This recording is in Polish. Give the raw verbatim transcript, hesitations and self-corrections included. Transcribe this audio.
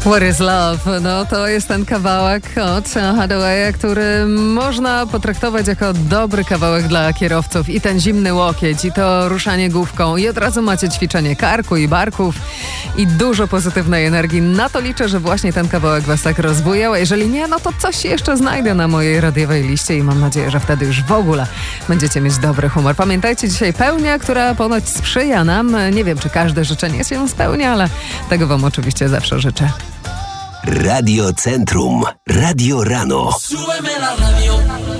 What is Love? No to jest ten kawałek od Hathawaya, który można potraktować jako dobry kawałek dla kierowców. I ten zimny łokieć, i to ruszanie główką, i od razu macie ćwiczenie karku i barków i dużo pozytywnej energii. Na to liczę, że właśnie ten kawałek was tak rozbujał. A jeżeli nie, no to coś jeszcze znajdę na mojej radiowej liście i mam nadzieję, że wtedy już w ogóle będziecie mieć dobry humor. Pamiętajcie, dzisiaj pełnia, która ponoć sprzyja nam. Nie wiem, czy każde życzenie się spełnia, ale tego wam oczywiście zawsze życzę. Radio Centrum. Radio Rano. Súbeme la radio.